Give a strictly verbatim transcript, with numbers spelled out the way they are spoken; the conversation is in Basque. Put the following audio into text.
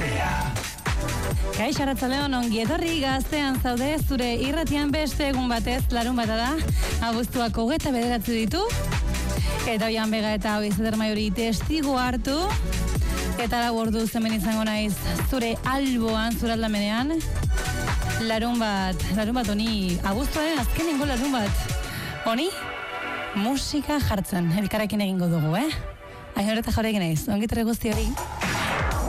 Gaztea. Kaixo arratsaleon, ongi etorri Gaztean zaude, zure irratian beste egun batez, larun bata da, abuztuak hogeita bederatzi ditu, eta Oian Bega eta Oizeter Maiori testigu hartu, eta lau ordu hemen izango naiz zure alboan, zure aldamenean, larun bat, larun bat honi, abuztuaren azkenengo larun bat, honi, musika jartzen, elkarrekin egingo dugu, eh? Aino eta jaurekin naiz, ongi torri guzti hori.